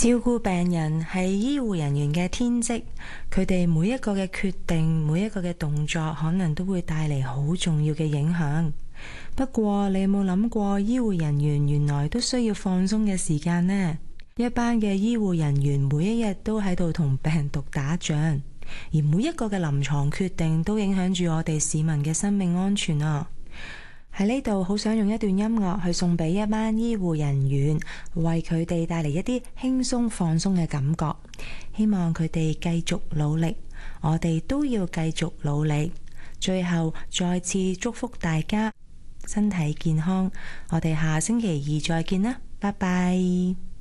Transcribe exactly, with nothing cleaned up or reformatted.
照顧病人係醫護人員嘅天職，佢哋每一個嘅決定，每一個嘅動作，可能都會帶嚟好重要嘅影響。不過，你有冇諗過，醫護人員原來都需要放鬆嘅時間呢？一班嘅醫護人員每一日都喺度同病毒打仗，而每一個嘅臨床決定都影響住我哋市民嘅生命安全啊！喺呢度好想用一段音樂去送俾一班醫護人員，為佢哋帶嚟一啲輕鬆放鬆嘅感覺。希望佢哋繼續努力，我哋都要繼續努力。最後再次祝福大家身體健康，我哋下星期二再見啦，拜拜。